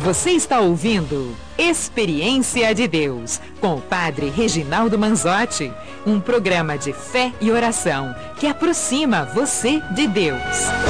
Você está ouvindo Experiência de Deus, com o Padre Reginaldo Manzotti, um programa de fé e oração que aproxima você de Deus.